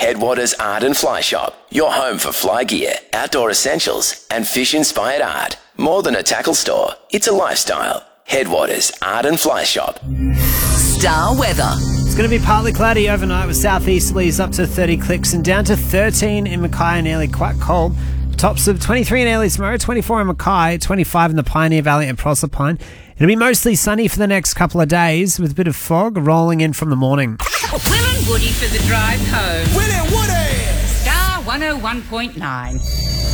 Headwaters Art and Fly Shop, your home for fly gear, outdoor essentials, and fish-inspired art. More than a tackle store, it's a lifestyle. Headwaters Art and Fly Shop. Star weather. It's going to be partly cloudy overnight with southeasterlies up to 30 clicks and down to 13 in Mackay and Airlie, quite cold. Tops of 23 in Airlie tomorrow, 24 in Mackay, 25 in the Pioneer Valley and Proserpine. It'll be mostly sunny for the next couple of days with a bit of fog rolling in from the morning. Will and Woody for the drive home. Will and Woody! Star 101.9.